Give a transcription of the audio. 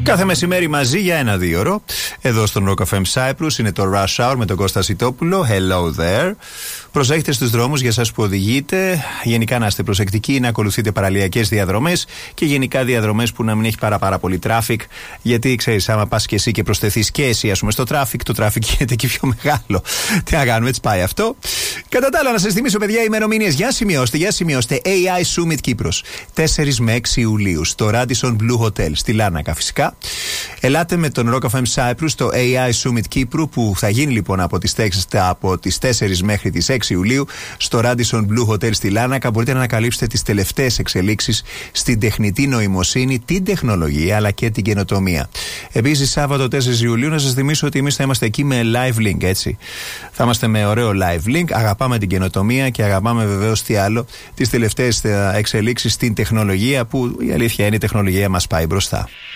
Κάθε μεσημέρι μαζί για 1-2 ώρο. Εδώ στον Rock FM Cyprus είναι το Rush Hour με τον Κώστα Σιτόπουλο. Hello there. Προσέχετε στους δρόμους για εσάς που οδηγείτε. Γενικά να είστε προσεκτικοί, να ακολουθείτε παραλιακές διαδρομές και γενικά διαδρομές που να μην έχει πάρα πολύ τράφικ. Γιατί ξέρεις, άμα πας και εσύ και προσθεθείς και εσύ, ας πούμε, στο τράφικ, το τράφικ γίνεται και πιο μεγάλο. Τι να κάνουμε, έτσι πάει αυτό. Κατά τα άλλα, να σας θυμίσω, παιδιά, ημερομηνίες. Για σημειώστε. AI Summit Κύπρος. 4 με 6 Ιουλίου στο Radisson Blue Hotel στη Λάνακα, φυσικά. Ελάτε με τον Rock FM Cyprus στο AI Summit Κύπρου που θα γίνει λοιπόν από τις 4 μέχρι τις 6 Ιουλίου στο Radisson Blue Hotel στη Λάνακα. Μπορείτε να ανακαλύψετε τις τελευταίες εξελίξεις στην τεχνητή νοημοσύνη, την τεχνολογία αλλά και την καινοτομία. Επίσης, Σάββατο 4 Ιουλίου, να σας θυμίσω ότι εμείς θα είμαστε εκεί με live link, έτσι. Θα είμαστε με ωραίο live link. Αγαπάμε την καινοτομία και αγαπάμε βεβαίως τι άλλο, τις τελευταίες εξελίξεις στην τεχνολογία που η αλήθεια είναι η τεχνολογία μας πάει μπροστά.